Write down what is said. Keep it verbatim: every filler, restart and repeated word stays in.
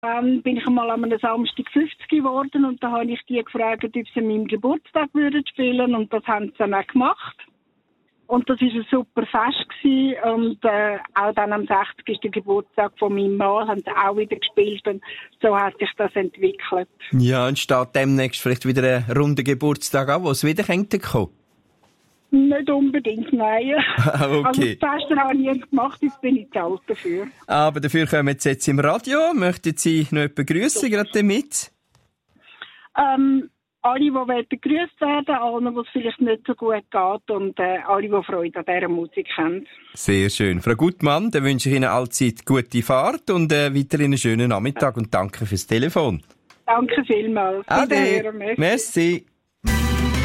Dann bin ich einmal an einem Samstag fünfzig geworden und da habe ich die gefragt, ob sie an meinem Geburtstag würden spielen und das haben sie dann auch gemacht. Und das war ein super Fest gewesen. Und äh, auch dann am sechzigsten Geburtstag von meinem Mann haben sie auch wieder gespielt und so hat sich das entwickelt. Ja, und steht demnächst vielleicht wieder ein runder Geburtstag an, wo es wieder könnte kommen? Nicht unbedingt, nein. Okay. Also das Fest habe ich jetzt gemacht, jetzt bin ich zu alt dafür. Aber dafür kommen Sie jetzt im Radio. Möchten Sie noch jemanden grüssen, gerade damit? Ähm, alle, die begrüßt werden, allen, wo es vielleicht nicht so gut geht und äh, alle, die Freude an dieser Musik haben. Sehr schön. Frau Gutmann, dann wünsche ich Ihnen allzeit gute Fahrt und äh, weiterhin einen schönen Nachmittag und danke fürs Telefon. Danke vielmals. Ade. Merci.